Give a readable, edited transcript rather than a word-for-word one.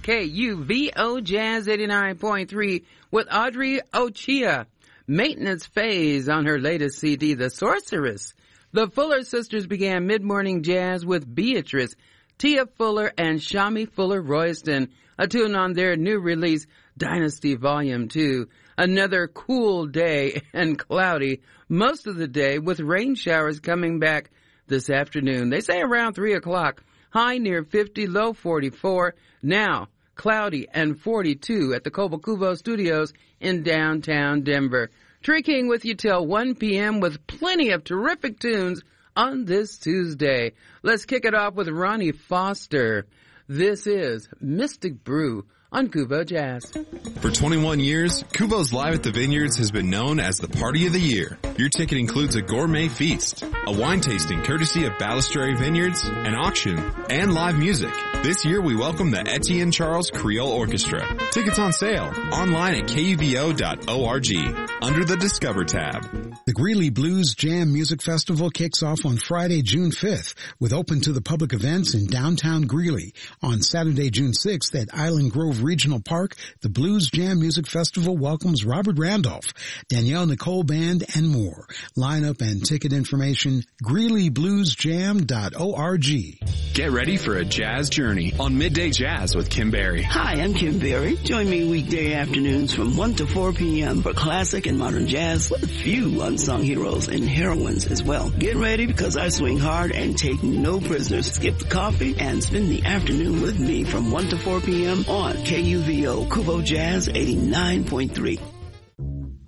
KUVO Jazz 89.3 with Audrey Ochia. Maintenance phase on her latest CD, The Sorceress. The Fuller Sisters began mid-morning jazz with Beatrice, Tia Fuller, and Shami Fuller Royston, a tune on their new release, Dynasty Volume 2. Another cool day and cloudy most of the day with rain showers coming back this afternoon. They say around 3 o'clock. High near 50, low 44. Now, cloudy and 42 at the Cobo Studios in downtown Denver. Tree King with you till 1 p.m. with plenty of terrific tunes on this Tuesday. Let's kick it off with Ronnie Foster. This is Mystic Brew on Kuvo Jazz. For 21 years, Kuvo's Live at the Vineyards has been known as the party of the year. Your ticket includes a gourmet feast, a wine tasting courtesy of Balistrary Vineyards, an auction, and live music. This year we welcome the Etienne Charles Creole Orchestra. Tickets on sale online at kuvo.org under the Discover tab. The Greeley Blues Jam Music Festival kicks off on Friday, June 5th, with open to the public events in downtown Greeley. On Saturday, June 6th at Island Grove Regional Park, the Blues Jam Music Festival welcomes Robert Randolph, Danielle Nicole Band, and more. Lineup and ticket information, greeleybluesjam.org. Get ready for a jazz journey on Midday Jazz with Kim Berry. Hi, I'm Kim Berry. Join me weekday afternoons from 1 to 4 p.m. for classic and modern jazz with a few unsung heroes and heroines as well. Get ready because I swing hard and take no prisoners. Skip the coffee and spend the afternoon with me from 1 to 4 p.m. on KUVO Kuvo Jazz 89.3.